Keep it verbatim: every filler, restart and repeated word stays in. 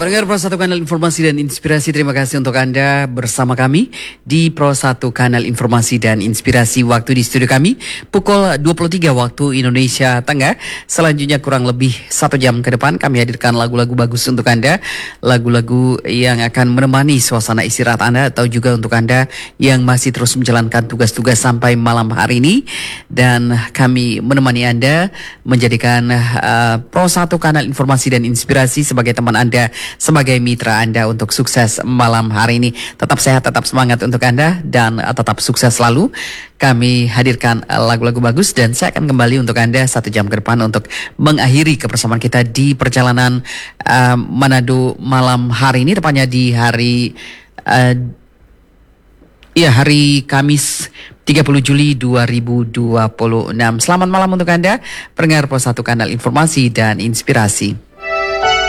Pendengar Pro satu Kanal Informasi dan Inspirasi, terima kasih untuk Anda bersama kami di Pro satu Kanal Informasi dan Inspirasi. Waktu di studio kami pukul dua puluh tiga waktu Indonesia Tengah. Selanjutnya kurang lebih satu jam ke depan kami hadirkan lagu-lagu bagus untuk Anda. Lagu-lagu yang akan menemani suasana istirahat Anda, atau juga untuk Anda yang masih terus menjalankan tugas-tugas sampai malam hari ini. Dan kami menemani Anda menjadikan uh, Pro satu Kanal Informasi dan Inspirasi sebagai teman Anda, sebagai mitra Anda untuk sukses malam hari ini. Tetap sehat, tetap semangat untuk Anda, dan uh, tetap sukses selalu. Kami hadirkan uh, lagu-lagu bagus, dan saya akan kembali untuk Anda satu jam ke depan untuk mengakhiri kebersamaan kita di perjalanan uh, Manado malam hari ini, tepatnya di hari uh, ya hari Kamis tiga puluh Juli dua ribu dua puluh enam. Selamat malam untuk Anda, pendengar Pro satu Kanal Informasi dan Inspirasi.